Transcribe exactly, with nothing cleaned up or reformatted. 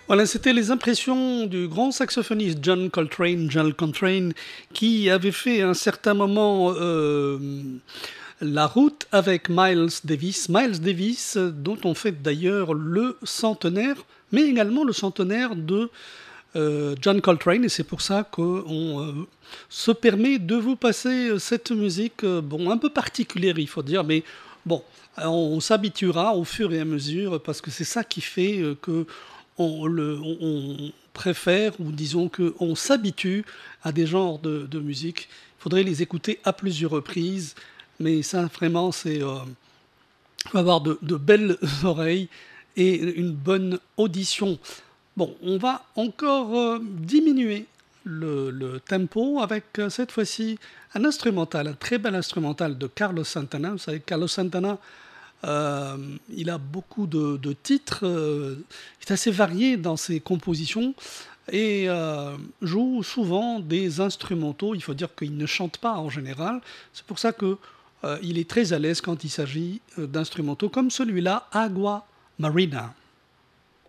Voilà, c'était les impressions du grand saxophoniste John Coltrane, John Coltrane, qui avait fait à un certain moment euh, la route avec Miles Davis. Miles Davis, dont on fête d'ailleurs le centenaire, mais également le centenaire de euh, John Coltrane, et c'est pour ça qu'on euh, se permet de vous passer cette musique, euh, bon, un peu particulière, il faut dire, mais bon, on, on s'habituera au fur et à mesure, parce que c'est ça qui fait euh, que on, le, on, on préfère, ou disons qu'on s'habitue à des genres de, de musique. Il faudrait les écouter à plusieurs reprises, mais ça, vraiment, c'est... Euh, faut avoir de, de belles oreilles et une bonne audition. Bon, on va encore euh, diminuer le, le tempo avec euh, cette fois-ci un instrumental, un très bel instrumental de Carlos Santana. Vous savez, Carlos Santana, euh, il a beaucoup de, de titres, euh, il est assez varié dans ses compositions et euh, joue souvent des instrumentaux. Il faut dire qu'il ne chante pas en général. C'est pour ça que euh, il est très à l'aise quand il s'agit euh, d'instrumentaux comme celui-là, Agua Marina.